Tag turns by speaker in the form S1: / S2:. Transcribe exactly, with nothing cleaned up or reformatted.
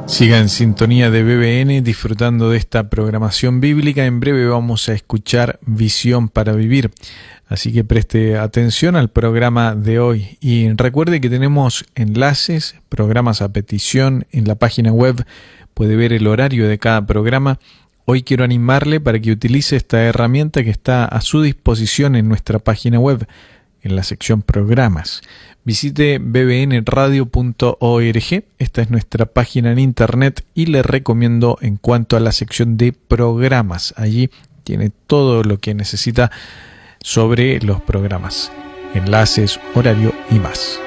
S1: Siga en sintonía de B B N disfrutando de esta programación bíblica. En breve vamos a escuchar Visión para Vivir. Así que preste atención al programa de hoy. Y recuerde que tenemos enlaces, programas a petición en la página web. Puede ver el horario de cada programa. Hoy quiero animarle para que utilice esta herramienta que está a su disposición en nuestra página web, en la sección Programas. Visite b b n radio punto org, esta es nuestra página en internet, y le recomiendo en cuanto a la sección de Programas. Allí tiene todo lo que necesita sobre los programas, enlaces, horario y más.